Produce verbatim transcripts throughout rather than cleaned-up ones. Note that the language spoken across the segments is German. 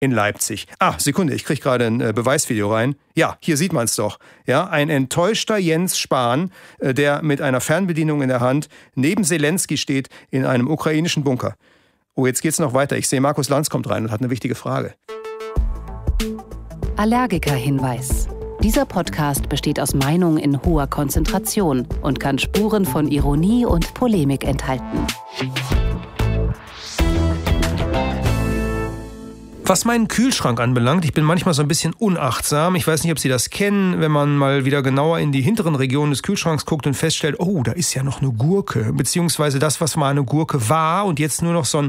in Leipzig. Ah, Sekunde, ich kriege gerade ein äh, Beweisvideo rein. Ja, hier sieht man es doch. Ja, ein enttäuschter Jens Spahn, äh, der mit einer Fernbedienung in der Hand neben Zelensky steht in einem ukrainischen Bunker. Oh, jetzt geht's noch weiter. Ich sehe, Markus Lanz kommt rein und hat eine wichtige Frage. Allergiker-Hinweis. Dieser Podcast besteht aus Meinungen in hoher Konzentration und kann Spuren von Ironie und Polemik enthalten. Was meinen Kühlschrank anbelangt, ich bin manchmal so ein bisschen unachtsam. Ich weiß nicht, ob Sie das kennen, wenn man mal wieder genauer in die hinteren Regionen des Kühlschranks guckt und feststellt, oh, da ist ja noch eine Gurke, beziehungsweise das, was mal eine Gurke war und jetzt nur noch so ein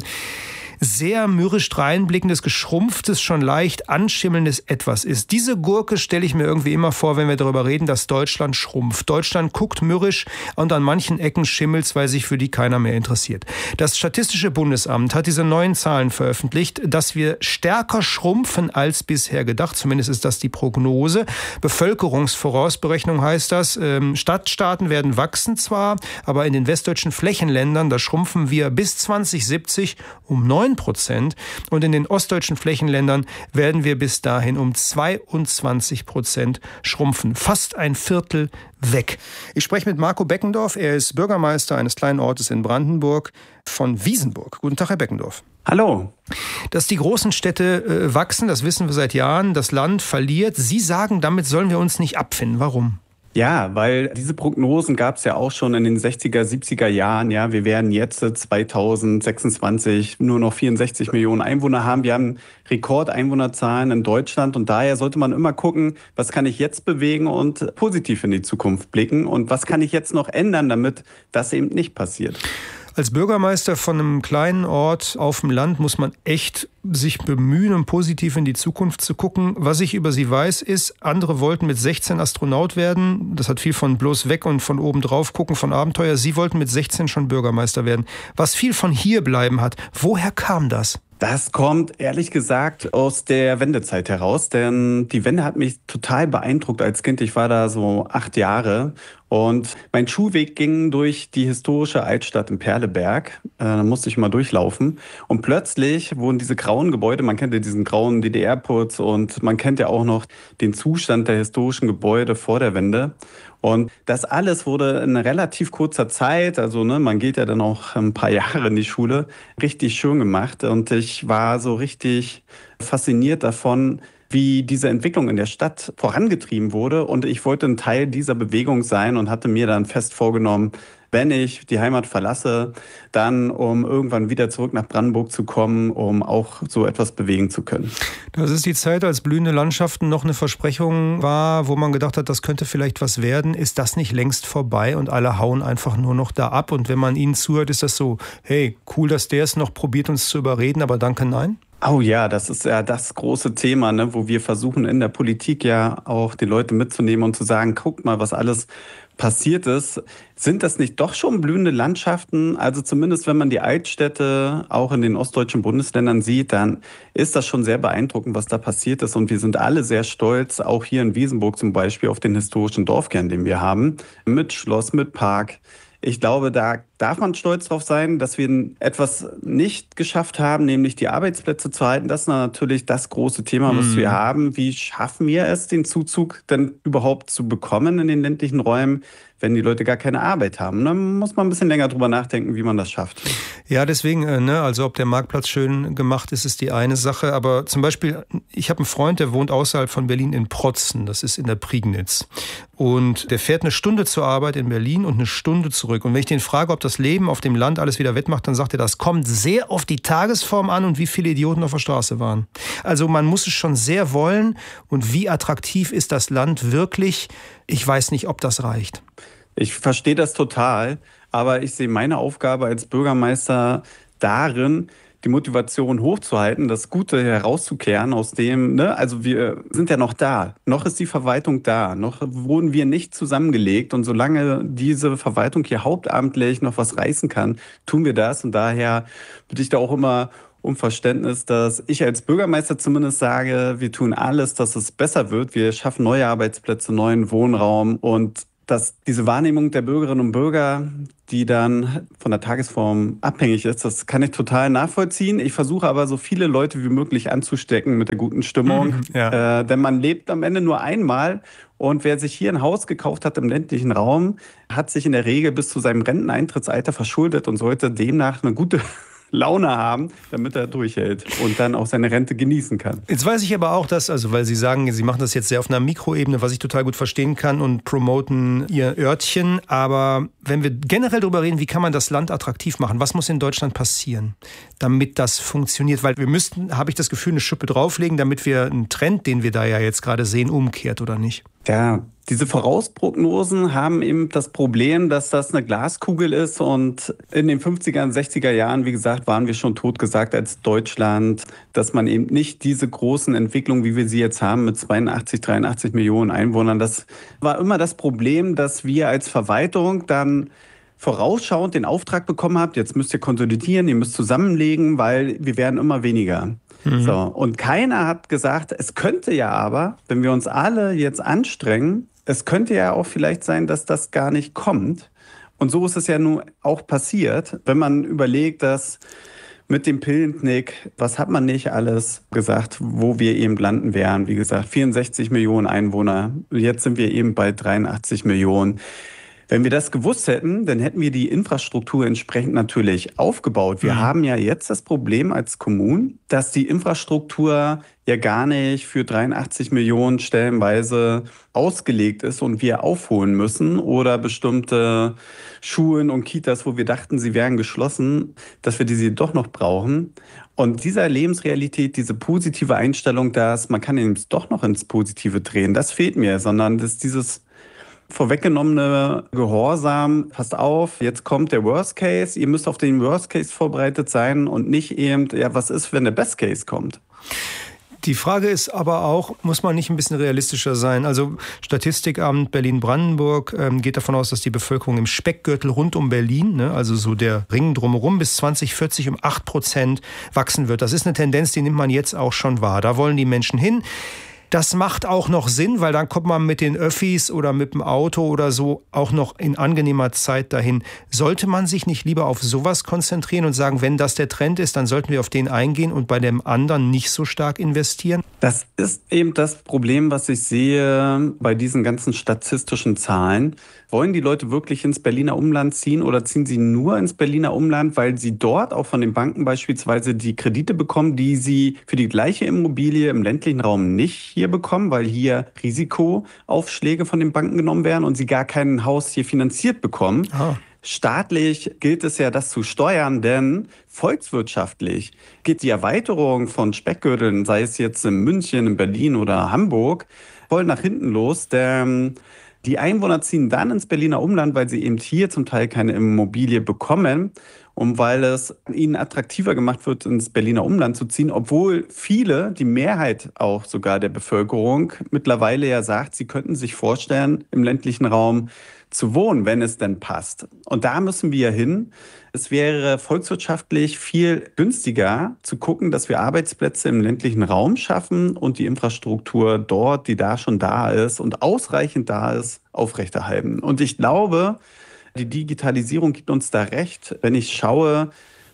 sehr mürrisch dreinblickendes, geschrumpftes, schon leicht anschimmelndes Etwas ist. Diese Gurke stelle ich mir irgendwie immer vor, wenn wir darüber reden, dass Deutschland schrumpft. Deutschland guckt mürrisch und an manchen Ecken schimmelt's, weil sich für die keiner mehr interessiert. Das Statistische Bundesamt hat diese neuen Zahlen veröffentlicht, dass wir stärker schrumpfen als bisher gedacht. Zumindest ist das die Prognose. Bevölkerungsvorausberechnung heißt das. Ähm, Stadtstaaten werden wachsen zwar, aber in den westdeutschen Flächenländern, da schrumpfen wir bis zwanzig siebzig um neun Prozent und in den ostdeutschen Flächenländern werden wir bis dahin um zweiundzwanzig Prozent schrumpfen. Fast ein Viertel weg. Ich spreche mit Marco Beckendorf. Er ist Bürgermeister eines kleinen Ortes in Brandenburg von Wiesenburg. Guten Tag, Herr Beckendorf. Hallo. Dass die großen Städte äh, wachsen, das wissen wir seit Jahren. Das Land verliert. Sie sagen, damit sollen wir uns nicht abfinden. Warum? Ja, weil diese Prognosen gab es ja auch schon in den sechziger, siebziger Jahren. Ja, wir werden jetzt zweitausendsechsundzwanzig nur noch vierundsechzig Millionen Einwohner haben. Wir haben Rekordeinwohnerzahlen in Deutschland und daher sollte man immer gucken, was kann ich jetzt bewegen und positiv in die Zukunft blicken und was kann ich jetzt noch ändern, damit das eben nicht passiert. Als Bürgermeister von einem kleinen Ort auf dem Land muss man echt sich bemühen, um positiv in die Zukunft zu gucken. Was ich über Sie weiß, ist, andere wollten mit sechzehn Astronaut werden. Das hat viel von bloß weg und von oben drauf gucken, von Abenteuer. Sie wollten mit sechzehn schon Bürgermeister werden. Was viel von hier bleiben hat, woher kam das? Das kommt ehrlich gesagt aus der Wendezeit heraus, denn die Wende hat mich total beeindruckt als Kind. Ich war da so acht Jahre und mein Schulweg ging durch die historische Altstadt in Perleberg. Äh, da musste ich mal durchlaufen und plötzlich wurden diese grauen Gebäude, man kennt ja diesen grauen D D R-Putz und man kennt ja auch noch den Zustand der historischen Gebäude vor der Wende. Und das alles wurde in relativ kurzer Zeit, also ne, man geht ja dann auch ein paar Jahre in die Schule, richtig schön gemacht. Und ich war so richtig fasziniert davon, wie diese Entwicklung in der Stadt vorangetrieben wurde. Und ich wollte ein Teil dieser Bewegung sein und hatte mir dann fest vorgenommen, wenn ich die Heimat verlasse, dann um irgendwann wieder zurück nach Brandenburg zu kommen, um auch so etwas bewegen zu können. Das ist die Zeit, als blühende Landschaften noch eine Versprechung war, wo man gedacht hat, das könnte vielleicht was werden. Ist das nicht längst vorbei und alle hauen einfach nur noch da ab? Und wenn man ihnen zuhört, ist das so, hey, cool, dass der es noch probiert, uns zu überreden, aber danke, nein? Oh ja, das ist ja das große Thema, ne, wo wir versuchen in der Politik ja auch die Leute mitzunehmen und zu sagen, guckt mal, was alles passiert ist. Sind das nicht doch schon blühende Landschaften? Also zumindest wenn man die Altstädte auch in den ostdeutschen Bundesländern sieht, dann ist das schon sehr beeindruckend, was da passiert ist. Und wir sind alle sehr stolz, auch hier in Wiesenburg zum Beispiel, auf den historischen Dorfkern, den wir haben, mit Schloss, mit Park. Ich glaube, da darf man stolz drauf sein, dass wir etwas nicht geschafft haben, nämlich die Arbeitsplätze zu halten. Das ist natürlich das große Thema, was mm. wir haben. Wie schaffen wir es, den Zuzug denn überhaupt zu bekommen in den ländlichen Räumen, wenn die Leute gar keine Arbeit haben? Dann muss man ein bisschen länger drüber nachdenken, wie man das schafft. Ja, deswegen, ne, also ob der Marktplatz schön gemacht ist, ist die eine Sache. Aber zum Beispiel, ich habe einen Freund, der wohnt außerhalb von Berlin in Protzen. Das ist in der Prignitz. Und der fährt eine Stunde zur Arbeit in Berlin und eine Stunde zurück. Und wenn ich den frage, ob das Leben auf dem Land alles wieder wettmacht, dann sagt er, das kommt sehr auf die Tagesform an und wie viele Idioten auf der Straße waren. Also man muss es schon sehr wollen. Und wie attraktiv ist das Land wirklich? Ich weiß nicht, ob das reicht. Ich verstehe das total, aber ich sehe meine Aufgabe als Bürgermeister darin, die Motivation hochzuhalten, das Gute herauszukehren aus dem, ne, also wir sind ja noch da, noch ist die Verwaltung da, noch wurden wir nicht zusammengelegt und solange diese Verwaltung hier hauptamtlich noch was reißen kann, tun wir das und daher bitte ich da auch immer um Verständnis, dass ich als Bürgermeister zumindest sage, wir tun alles, dass es besser wird, wir schaffen neue Arbeitsplätze, neuen Wohnraum und dass diese Wahrnehmung der Bürgerinnen und Bürger, die dann von der Tagesform abhängig ist, das kann ich total nachvollziehen. Ich versuche aber so viele Leute wie möglich anzustecken mit der guten Stimmung. Ja. Äh, denn man lebt am Ende nur einmal. Und wer sich hier ein Haus gekauft hat im ländlichen Raum, hat sich in der Regel bis zu seinem Renteneintrittsalter verschuldet und sollte demnach eine gute Laune haben, damit er durchhält und dann auch seine Rente genießen kann. Jetzt weiß ich aber auch, dass, also weil Sie sagen, Sie machen das jetzt sehr auf einer Mikroebene, was ich total gut verstehen kann und promoten Ihr Örtchen. Aber wenn wir generell darüber reden, wie kann man das Land attraktiv machen? Was muss in Deutschland passieren, damit das funktioniert? Weil wir müssten, habe ich das Gefühl, eine Schippe drauflegen, damit wir einen Trend, den wir da ja jetzt gerade sehen, umkehrt, oder nicht? Ja, diese Vorausprognosen haben eben das Problem, dass das eine Glaskugel ist. Und in den fünfziger und sechziger Jahren, wie gesagt, waren wir schon totgesagt als Deutschland, dass man eben nicht diese großen Entwicklungen, wie wir sie jetzt haben, mit zweiundachtzig, dreiundachtzig Millionen Einwohnern, das war immer das Problem, dass wir als Verwaltung dann vorausschauend den Auftrag bekommen habt, jetzt müsst ihr konsolidieren, ihr müsst zusammenlegen, weil wir werden immer weniger. Mhm. So, und keiner hat gesagt, es könnte ja aber, wenn wir uns alle jetzt anstrengen, es könnte ja auch vielleicht sein, dass das gar nicht kommt. Und so ist es ja nun auch passiert, wenn man überlegt, dass mit dem Pillenknick, was hat man nicht alles gesagt, wo wir eben landen werden. Wie gesagt, vierundsechzig Millionen Einwohner, jetzt sind wir eben bei dreiundachtzig Millionen. Wenn wir das gewusst hätten, dann hätten wir die Infrastruktur entsprechend natürlich aufgebaut. Wir mhm. haben ja jetzt das Problem als Kommunen, dass die Infrastruktur ja gar nicht für dreiundachtzig Millionen stellenweise ausgelegt ist und wir aufholen müssen oder bestimmte Schulen und Kitas, wo wir dachten, sie wären geschlossen, dass wir diese doch noch brauchen. Und dieser Lebensrealität, diese positive Einstellung, dass man kann eben doch noch ins Positive drehen, das fehlt mir, sondern dass dieses vorweggenommene Gehorsam, passt auf, jetzt kommt der Worst Case, ihr müsst auf den Worst Case vorbereitet sein und nicht eben, ja, was ist, wenn der Best Case kommt? Die Frage ist aber auch, muss man nicht ein bisschen realistischer sein? Also Statistikamt Berlin-Brandenburg ähm, geht davon aus, dass die Bevölkerung im Speckgürtel rund um Berlin, ne, also so der Ring drumherum, bis zwanzig vierzig um acht Prozent wachsen wird. Das ist eine Tendenz, die nimmt man jetzt auch schon wahr. Da wollen die Menschen hin. Das macht auch noch Sinn, weil dann kommt man mit den Öffis oder mit dem Auto oder so auch noch in angenehmer Zeit dahin. Sollte man sich nicht lieber auf sowas konzentrieren und sagen, wenn das der Trend ist, dann sollten wir auf den eingehen und bei dem anderen nicht so stark investieren? Das ist eben das Problem, was ich sehe bei diesen ganzen statistischen Zahlen. Wollen die Leute wirklich ins Berliner Umland ziehen oder ziehen sie nur ins Berliner Umland, weil sie dort auch von den Banken beispielsweise die Kredite bekommen, die sie für die gleiche Immobilie im ländlichen Raum nicht hier bekommen, weil hier Risikoaufschläge von den Banken genommen werden und sie gar kein Haus hier finanziert bekommen. Ah. Staatlich gilt es ja, das zu steuern, denn volkswirtschaftlich geht die Erweiterung von Speckgürteln, sei es jetzt in München, in Berlin oder Hamburg, voll nach hinten los, denn die Einwohner ziehen dann ins Berliner Umland, weil sie eben hier zum Teil keine Immobilie bekommen und weil es ihnen attraktiver gemacht wird, ins Berliner Umland zu ziehen, obwohl viele, die Mehrheit auch sogar der Bevölkerung, mittlerweile ja sagt, sie könnten sich vorstellen, im ländlichen Raum zu wohnen, wenn es denn passt. Und da müssen wir hin. Es wäre volkswirtschaftlich viel günstiger zu gucken, dass wir Arbeitsplätze im ländlichen Raum schaffen und die Infrastruktur dort, die da schon da ist und ausreichend da ist, aufrechterhalten. Und ich glaube, die Digitalisierung gibt uns da recht. Wenn ich schaue,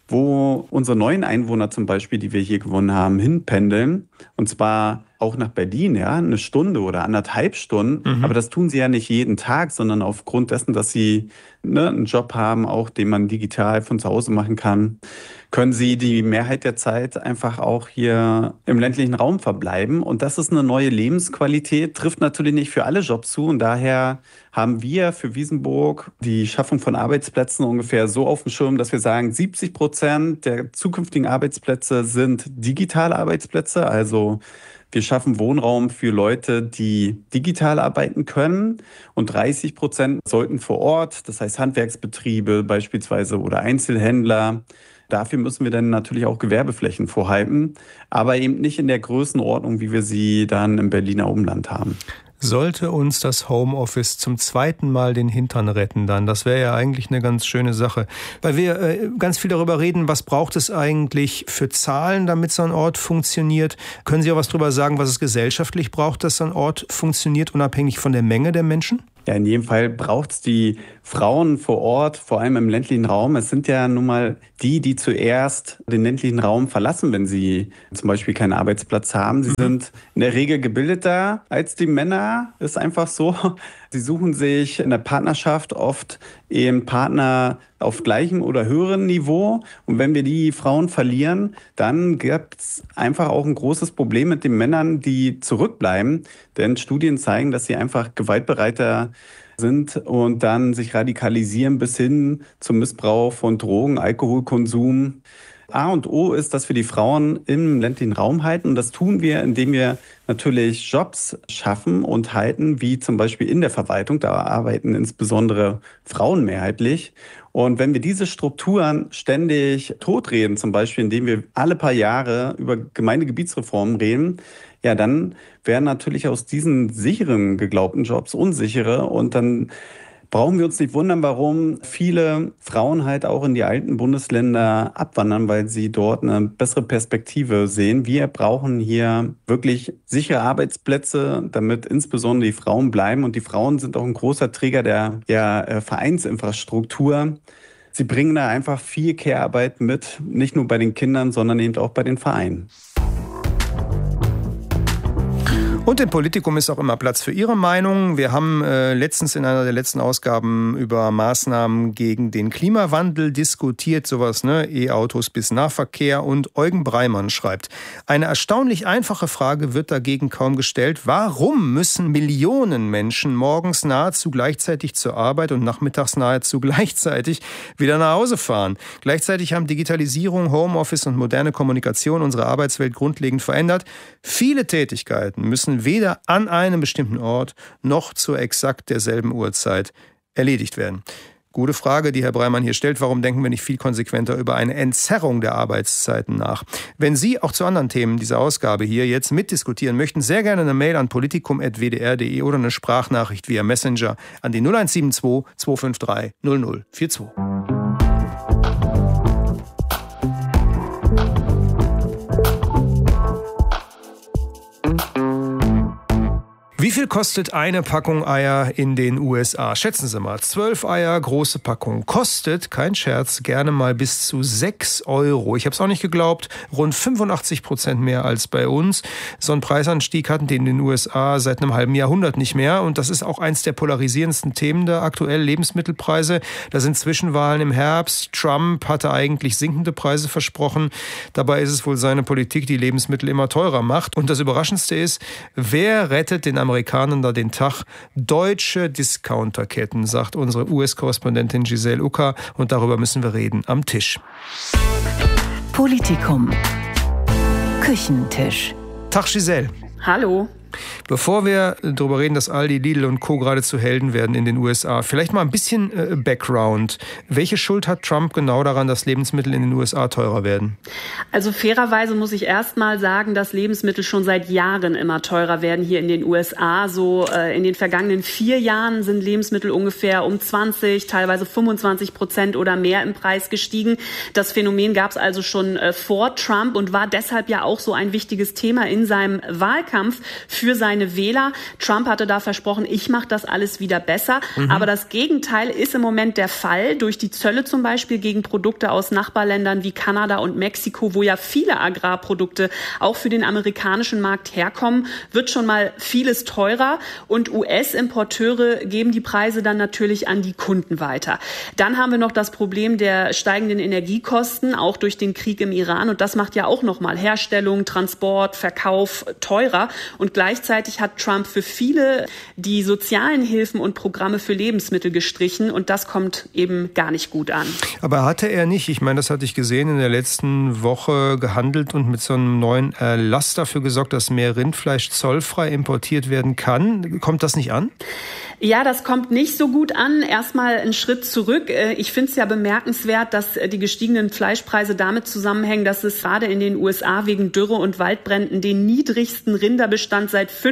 wo unsere neuen Einwohner zum Beispiel, die wir hier gewonnen haben, hinpendeln, und zwar auch nach Berlin, ja, eine Stunde oder anderthalb Stunden. Mhm. Aber das tun sie ja nicht jeden Tag, sondern aufgrund dessen, dass sie ne, einen Job haben, auch den man digital von zu Hause machen kann, können sie die Mehrheit der Zeit einfach auch hier im ländlichen Raum verbleiben. Und das ist eine neue Lebensqualität, trifft natürlich nicht für alle Jobs zu. Und daher haben wir für Wiesenburg die Schaffung von Arbeitsplätzen ungefähr so auf dem Schirm, dass wir sagen, siebzig Prozent der zukünftigen Arbeitsplätze sind digitale Arbeitsplätze, also wir schaffen Wohnraum für Leute, die digital arbeiten können und dreißig Prozent sollten vor Ort, das heißt Handwerksbetriebe beispielsweise oder Einzelhändler. Dafür müssen wir dann natürlich auch Gewerbeflächen vorhalten, aber eben nicht in der Größenordnung, wie wir sie dann im Berliner Umland haben. Sollte uns das Homeoffice zum zweiten Mal den Hintern retten dann? Das wäre ja eigentlich eine ganz schöne Sache. Weil wir äh, ganz viel darüber reden, was braucht es eigentlich für Zahlen, damit so ein Ort funktioniert. Können Sie auch was darüber sagen, was es gesellschaftlich braucht, dass so ein Ort funktioniert, unabhängig von der Menge der Menschen? Ja, in jedem Fall braucht es die Frauen vor Ort, vor allem im ländlichen Raum. Es sind ja nun mal die, die zuerst den ländlichen Raum verlassen, wenn sie zum Beispiel keinen Arbeitsplatz haben. Sie mhm. sind in der Regel gebildeter als die Männer, ist einfach so. Sie suchen sich in der Partnerschaft oft eben Partner auf gleichem oder höherem Niveau. Und wenn wir die Frauen verlieren, dann gibt es einfach auch ein großes Problem mit den Männern, die zurückbleiben. Denn Studien zeigen, dass sie einfach gewaltbereiter sind und dann sich radikalisieren bis hin zum Missbrauch von Drogen, Alkoholkonsum. A und O ist, dass wir die Frauen im ländlichen Raum halten. Und das tun wir, indem wir natürlich Jobs schaffen und halten, wie zum Beispiel in der Verwaltung. Da arbeiten insbesondere Frauen mehrheitlich. Und wenn wir diese Strukturen ständig totreden, zum Beispiel indem wir alle paar Jahre über Gemeindegebietsreformen reden, ja, dann werden natürlich aus diesen sicheren geglaubten Jobs unsichere. Und dann brauchen wir uns nicht wundern, warum viele Frauen halt auch in die alten Bundesländer abwandern, weil sie dort eine bessere Perspektive sehen. Wir brauchen hier wirklich sichere Arbeitsplätze, damit insbesondere die Frauen bleiben. Und die Frauen sind auch ein großer Träger der ja, Vereinsinfrastruktur. Sie bringen da einfach viel Care-Arbeit mit, nicht nur bei den Kindern, sondern eben auch bei den Vereinen. Und im Politikum ist auch immer Platz für Ihre Meinung. Wir haben äh, letztens in einer der letzten Ausgaben über Maßnahmen gegen den Klimawandel diskutiert, sowas, ne, E-Autos bis Nahverkehr. Und Eugen Breimann schreibt, eine erstaunlich einfache Frage wird dagegen kaum gestellt. Warum müssen Millionen Menschen morgens nahezu gleichzeitig zur Arbeit und nachmittags nahezu gleichzeitig wieder nach Hause fahren? Gleichzeitig haben Digitalisierung, Homeoffice und moderne Kommunikation unsere Arbeitswelt grundlegend verändert. Viele Tätigkeiten müssen weder an einem bestimmten Ort noch zur exakt derselben Uhrzeit erledigt werden. Gute Frage, die Herr Breimann hier stellt. Warum denken wir nicht viel konsequenter über eine Entzerrung der Arbeitszeiten nach? Wenn Sie auch zu anderen Themen dieser Ausgabe hier jetzt mitdiskutieren möchten, sehr gerne eine Mail an politikum punkt w d r punkt d e oder eine Sprachnachricht via Messenger an die null eins sieben zwei, zwei fünf drei, null null vier zwei. Wie viel kostet eine Packung Eier in den U S A? Schätzen Sie mal, zwölf Eier, große Packung. Kostet, kein Scherz, gerne mal bis zu sechs Euro. Ich habe es auch nicht geglaubt, rund fünfundachtzig Prozent mehr als bei uns. So einen Preisanstieg hatten die in den U S A seit einem halben Jahrhundert nicht mehr. Und das ist auch eins der polarisierendsten Themen da aktuell, Lebensmittelpreise. Da sind Zwischenwahlen im Herbst. Trump hatte eigentlich sinkende Preise versprochen. Dabei ist es wohl seine Politik, die Lebensmittel immer teurer macht. Und das Überraschendste ist, wer rettet den Amerikanern da den Tag? Deutsche Discounterketten, sagt unsere U S-Korrespondentin Giselle Ucker. Und darüber müssen wir reden am Tisch. Politikum. Küchentisch. Tag Giselle. Hallo. Bevor wir darüber reden, dass Aldi, Lidl und Co. gerade zu Helden werden in den U S A, vielleicht mal ein bisschen äh, Background. Welche Schuld hat Trump genau daran, dass Lebensmittel in den U S A teurer werden? Also fairerweise muss ich erst mal sagen, dass Lebensmittel schon seit Jahren immer teurer werden hier in den U S A. So äh, in den vergangenen vier Jahren sind Lebensmittel ungefähr um zwanzig, teilweise fünfundzwanzig Prozent oder mehr im Preis gestiegen. Das Phänomen gab es also schon äh, vor Trump und war deshalb ja auch so ein wichtiges Thema in seinem Wahlkampf für seine Wähler. Trump hatte da versprochen, ich mache das alles wieder besser. Mhm. Aber das Gegenteil ist im Moment der Fall. Durch die Zölle zum Beispiel gegen Produkte aus Nachbarländern wie Kanada und Mexiko, wo ja viele Agrarprodukte auch für den amerikanischen Markt herkommen, wird schon mal vieles teurer. Und U S-Importeure geben die Preise dann natürlich an die Kunden weiter. Dann haben wir noch das Problem der steigenden Energiekosten, auch durch den Krieg im Iran. Und das macht ja auch nochmal Herstellung, Transport, Verkauf teurer. Und gleichzeitig hat Trump für viele die sozialen Hilfen und Programme für Lebensmittel gestrichen und das kommt eben gar nicht gut an. Aber hatte er nicht, ich meine, das hatte ich gesehen, in der letzten Woche gehandelt und mit so einem neuen Erlass dafür gesorgt, dass mehr Rindfleisch zollfrei importiert werden kann? Kommt das nicht an? Ja, das kommt nicht so gut an. Erstmal einen Schritt zurück. Ich finde es ja bemerkenswert, dass die gestiegenen Fleischpreise damit zusammenhängen, dass es gerade in den U S A wegen Dürre und Waldbränden den niedrigsten Rinderbestand seit fünfzig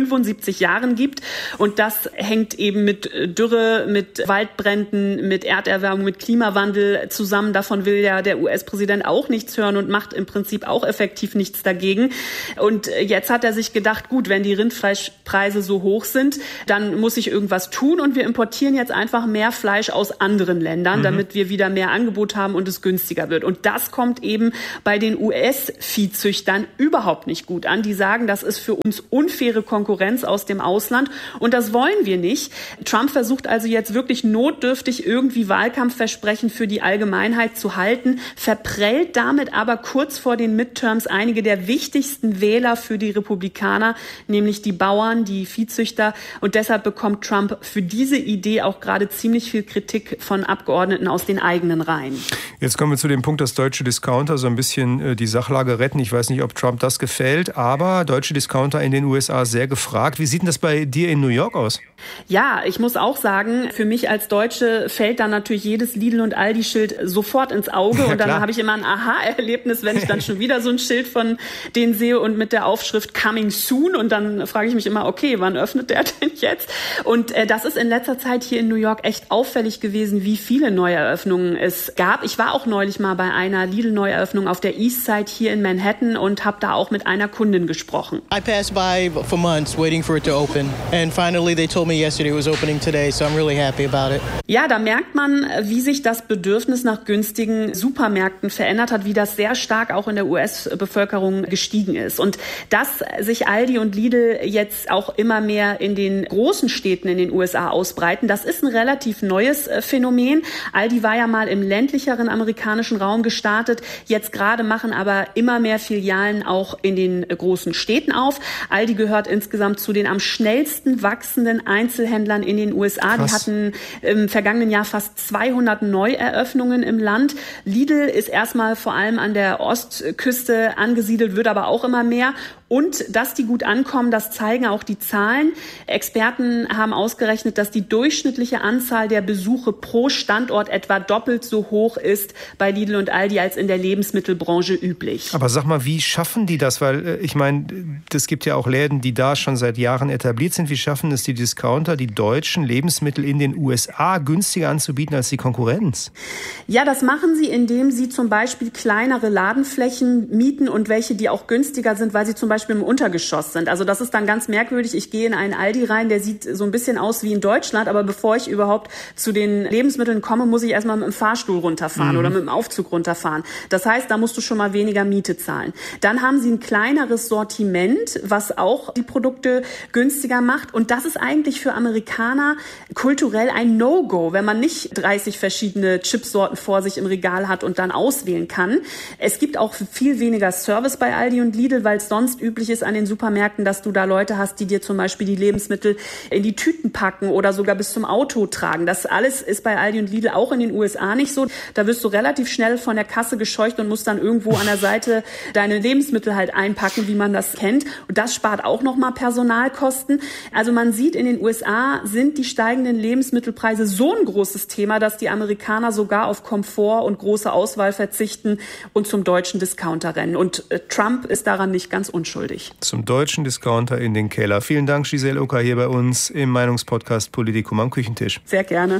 fünfundsiebzig Jahren gibt. Und das hängt eben mit Dürre, mit Waldbränden, mit Erderwärmung, mit Klimawandel zusammen. Davon will ja der U S-Präsident auch nichts hören und macht im Prinzip auch effektiv nichts dagegen. Und jetzt hat er sich gedacht, gut, wenn die Rindfleischpreise so hoch sind, dann muss ich irgendwas tun und wir importieren jetzt einfach mehr Fleisch aus anderen Ländern, mhm. damit wir wieder mehr Angebot haben und es günstiger wird. Und das kommt eben bei den U S-Viehzüchtern überhaupt nicht gut an. Die sagen, das ist für uns unfaire Konkurrenz aus dem Ausland und das wollen wir nicht. Trump versucht also jetzt wirklich notdürftig irgendwie Wahlkampfversprechen für die Allgemeinheit zu halten, verprellt damit aber kurz vor den Midterms einige der wichtigsten Wähler für die Republikaner, nämlich die Bauern, die Viehzüchter. Und deshalb bekommt Trump für diese Idee auch gerade ziemlich viel Kritik von Abgeordneten aus den eigenen Reihen. Jetzt kommen wir zu dem Punkt, dass deutsche Discounter so ein bisschen die Sachlage retten. Ich weiß nicht, ob Trump das gefällt, aber deutsche Discounter in den U S A sehr gefragt. Wie sieht denn das bei dir in New York aus? Ja, ich muss auch sagen, für mich als Deutsche fällt dann natürlich jedes Lidl- und Aldi-Schild sofort ins Auge. Ja, und dann habe ich immer ein Aha-Erlebnis, wenn ich dann schon wieder so ein Schild von denen sehe und mit der Aufschrift Coming Soon. Und dann frage ich mich immer, okay, wann öffnet der denn jetzt? Und äh, das ist in letzter Zeit hier in New York echt auffällig gewesen, wie viele Neueröffnungen es gab. Ich war auch neulich mal bei einer Lidl-Neueröffnung auf der East Side hier in Manhattan und habe da auch mit einer Kundin gesprochen. I passed by for months waiting for it to open and finally they told me yesterday it was opening today, so I'm really happy about it. Ja, da merkt man, wie sich das Bedürfnis nach günstigen Supermärkten verändert hat, wie das sehr stark auch in der U S-Bevölkerung gestiegen ist. Und dass sich Aldi und Lidl jetzt auch immer mehr in den großen Städten in den U S A ausbreiten, das ist ein relativ neues Phänomen. Aldi war ja mal im ländlicheren amerikanischen Raum gestartet. Jetzt gerade machen aber immer mehr Filialen auch in den großen Städten auf. Aldi gehört insgesamt zu den am schnellsten wachsenden Einzelhändlern in den U S A. Krass. Die hatten im vergangenen Jahr fast zweihundert Neueröffnungen im Land. Lidl ist erstmal vor allem an der Ostküste angesiedelt, wird aber auch immer mehr. Und dass die gut ankommen, das zeigen auch die Zahlen. Experten haben ausgerechnet, dass die durchschnittliche Anzahl der Besuche pro Standort etwa doppelt so hoch ist bei Lidl und Aldi als in der Lebensmittelbranche üblich. Aber sag mal, wie schaffen die das? Weil ich meine, es gibt ja auch Läden, die da schon seit Jahren etabliert sind. Wie schaffen es die Discounter, die deutschen Lebensmittel in den U S A günstiger anzubieten als die Konkurrenz? Ja, das machen sie, indem sie zum Beispiel kleinere Ladenflächen mieten und welche, die auch günstiger sind, weil sie zum Beispiel im Untergeschoss sind. Also das ist dann ganz merkwürdig. Ich gehe in einen Aldi rein, der sieht so ein bisschen aus wie in Deutschland, aber bevor ich überhaupt zu den Lebensmitteln komme, muss ich erstmal mit dem Fahrstuhl runterfahren mhm. oder mit dem Aufzug runterfahren. Das heißt, da musst du schon mal weniger Miete zahlen. Dann haben sie ein kleineres Sortiment, was auch die Produkte günstiger macht. Und das ist eigentlich für Amerikaner kulturell ein No-Go, wenn man nicht dreißig verschiedene Chipsorten vor sich im Regal hat und dann auswählen kann. Es gibt auch viel weniger Service bei Aldi und Lidl, weil es sonst üblich ist an den Supermärkten, dass du da Leute hast, die dir zum Beispiel die Lebensmittel in die Tüten packen oder sogar bis zum Auto tragen. Das alles ist bei Aldi und Lidl auch in den U S A nicht so. Da wirst du relativ schnell von der Kasse gescheucht und musst dann irgendwo an der Seite deine Lebensmittel halt einpacken, wie man das kennt. Und das spart auch nochmal Personalkosten. Also man sieht, in den U S A sind die steigenden Lebensmittelpreise so ein großes Thema, dass die Amerikaner sogar auf Komfort und große Auswahl verzichten und zum deutschen Discounter rennen. Und äh, Trump ist daran nicht ganz unschuldig. Zum deutschen Discounter in den Keller. Vielen Dank, Giselle Ucker, hier bei uns im Meinungspodcast Politikum am Küchentisch. Sehr gerne.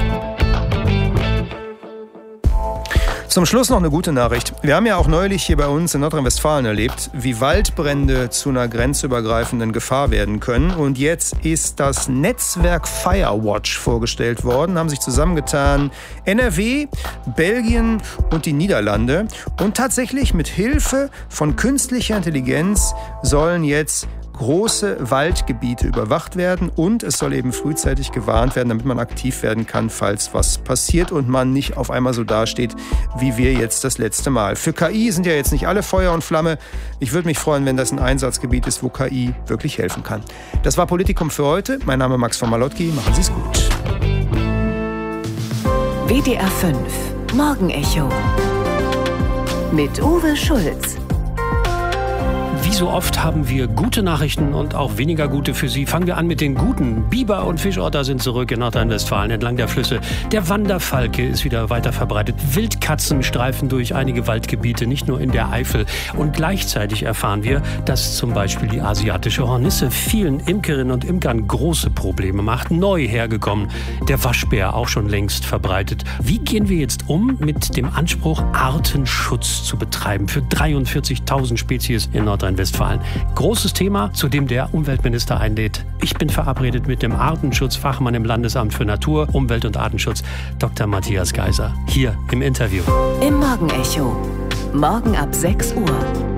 Zum Schluss noch eine gute Nachricht. Wir haben ja auch neulich hier bei uns in Nordrhein-Westfalen erlebt, wie Waldbrände zu einer grenzübergreifenden Gefahr werden können. Und jetzt ist das Netzwerk Firewatch vorgestellt worden, haben sich zusammengetan N R W, Belgien und die Niederlande. Und tatsächlich mit Hilfe von künstlicher Intelligenz sollen jetzt große Waldgebiete überwacht werden und es soll eben frühzeitig gewarnt werden, damit man aktiv werden kann, falls was passiert und man nicht auf einmal so dasteht, wie wir jetzt das letzte Mal. Für K I sind ja jetzt nicht alle Feuer und Flamme. Ich würde mich freuen, wenn das ein Einsatzgebiet ist, wo K I wirklich helfen kann. Das war Politikum für heute. Mein Name ist Max von Malotki. Machen Sie es gut. W D R fünf Morgenecho mit Uwe Schulz. Wie so oft haben wir gute Nachrichten und auch weniger gute für Sie. Fangen wir an mit den guten. Biber und Fischotter sind zurück in Nordrhein-Westfalen entlang der Flüsse. Der Wanderfalke ist wieder weiter verbreitet. Wildkatzen streifen durch einige Waldgebiete, nicht nur in der Eifel. Und gleichzeitig erfahren wir, dass zum Beispiel die asiatische Hornisse vielen Imkerinnen und Imkern große Probleme macht. Neu hergekommen. Der Waschbär auch schon längst verbreitet. Wie gehen wir jetzt um mit dem Anspruch, Artenschutz zu betreiben für dreiundvierzigtausend Spezies in Nordrhein-Westfalen? Großes Thema, zu dem der Umweltminister einlädt. Ich bin verabredet mit dem Artenschutzfachmann im Landesamt für Natur, Umwelt und Artenschutz, Doktor Matthias Geiser, hier im Interview. Im Morgenecho. Morgen ab sechs Uhr.